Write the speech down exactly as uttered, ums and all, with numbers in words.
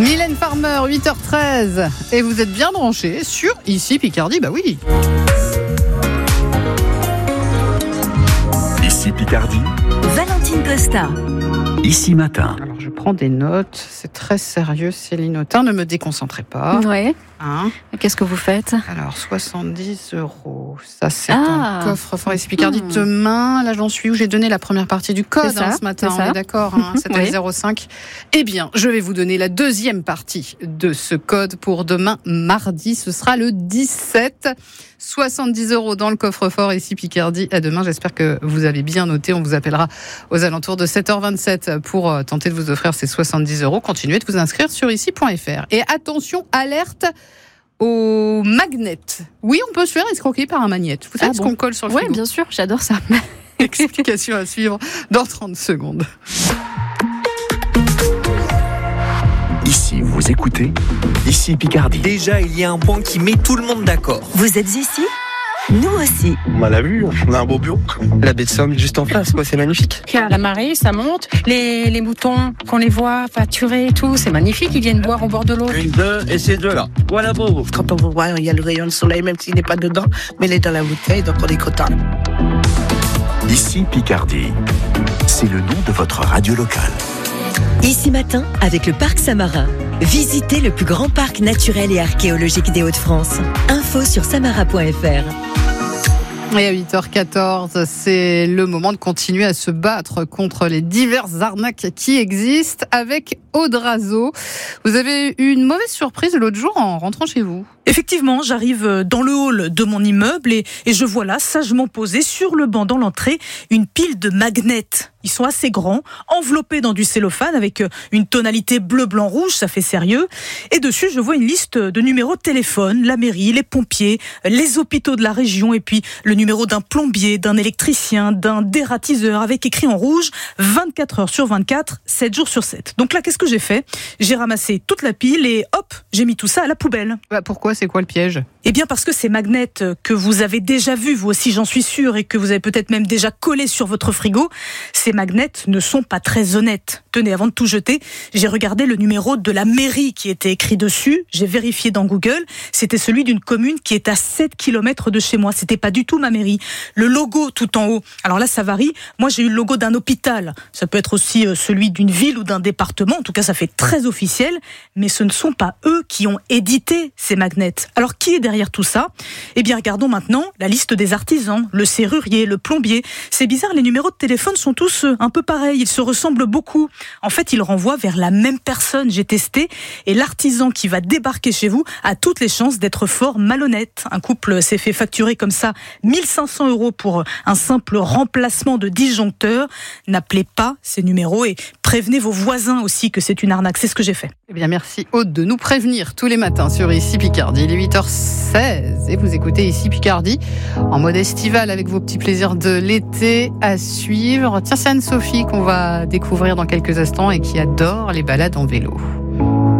Mylène Farmer, huit heures treize. Et vous êtes bien branchés sur Ici Picardie, bah oui. Ici Picardie. Valentine Costa. Ici Matin. Alors je prends des notes, c'est très sérieux Céline Autain, ne me déconcentrez pas. Ouais. Hein Qu'est-ce que vous faites ? Alors soixante-dix euros, ça c'est Ah. un coffre-fort Ici Picardie. Mmh. Demain, là j'en suis où j'ai donné la première partie du code C'est ça, hein, ce matin, c'est ça. on est d'accord, hein, c'était Oui. le zéro cinq. Eh bien, je vais vous donner la deuxième partie de ce code pour demain mardi, ce sera le dix-sept. soixante-dix euros dans le coffre-fort Ici Picardie. À demain, j'espère que vous avez bien noté. On vous appellera aux alentours de sept heures vingt-sept pour tenter de vous offrir ces soixante-dix euros. Continuez de vous inscrire sur ici point f r. Et attention, alerte aux magnets. Oui, on peut se faire escroquer par un magnète. Vous savez Ah ce bon qu'on colle sur le Ouais, frigo. bien sûr, j'adore ça. Explication à suivre dans trente secondes. Ici, vous écoutez Ici Picardie. Déjà, il y a un point qui met tout le monde d'accord. Vous êtes ici ? Nous aussi. On l'a vu, on a un beau bureau. La baie de Somme juste en face, quoi, c'est magnifique. La marée, ça monte. Les, les moutons, qu'on les voit pâturer et tout, c'est magnifique. Ils viennent boire au bord de l'eau. Une, deux, et ces deux-là. Voilà pour vous. Quand on vous voit, il y a le rayon de soleil, même s'il n'est pas dedans, mais il est dans la bouteille, donc on est content. Ici Picardie. C'est le nom de votre radio locale. Ici Matin, avec le Parc Samarin. Visitez le plus grand parc naturel et archéologique des Hauts-de-France. Info sur samara point f r. Et à huit heures quatorze, c'est le moment de continuer à se battre contre les diverses arnaques qui existent avec Audrazo. Vous avez eu une mauvaise surprise l'autre jour en rentrant chez vous. Effectivement, j'arrive dans le hall de mon immeuble et, et je vois là, sagement posé sur le banc dans l'entrée, une pile de magnets. Ils sont assez grands, enveloppés dans du cellophane avec une tonalité bleu, blanc, rouge, ça fait sérieux. Et dessus, je vois une liste de numéros de téléphone, la mairie, les pompiers, les hôpitaux de la région et puis le numéro d'un plombier, d'un électricien, d'un dératiseur avec écrit en rouge vingt-quatre heures sur vingt-quatre, sept jours sur sept. Donc là, qu'est-ce que j'ai fait ? J'ai ramassé toute la pile et hop, j'ai mis tout ça à la poubelle. Bah pourquoi ? C'est quoi le piège ? Eh bien parce que ces magnets que vous avez déjà vus, vous aussi j'en suis sûre, et que vous avez peut-être même déjà collés sur votre frigo, ces magnets ne sont pas très honnêtes. Tenez, avant de tout jeter, j'ai regardé le numéro de la mairie qui était écrit dessus, j'ai vérifié dans Google, c'était celui d'une commune qui est à sept kilomètres de chez moi, c'était pas du tout ma mairie. Le logo tout en haut, alors là ça varie, moi j'ai eu le logo d'un hôpital, ça peut être aussi celui d'une ville ou d'un département, en tout cas ça fait très officiel, mais ce ne sont pas eux qui ont édité ces magnets. Alors qui est derrière tout ça ? Eh bien regardons maintenant la liste des artisans, le serrurier, le plombier. C'est bizarre, les numéros de téléphone sont tous un peu pareils, ils se ressemblent beaucoup. En fait, ils renvoient vers la même personne, j'ai testé, et l'artisan qui va débarquer chez vous a toutes les chances d'être fort malhonnête. Un couple s'est fait facturer comme ça mille cinq cents euros pour un simple remplacement de disjoncteur. N'appelez pas ces numéros et prévenez vos voisins aussi que c'est une arnaque. C'est ce que j'ai fait. Eh bien, merci Aude de nous prévenir tous les matins sur Ici Picardie. Il est huit heures seize et vous écoutez Ici Picardie en mode estival avec vos petits plaisirs de l'été à suivre. Tiens, c'est Anne-Sophie qu'on va découvrir dans quelques instants et qui adore les balades en vélo.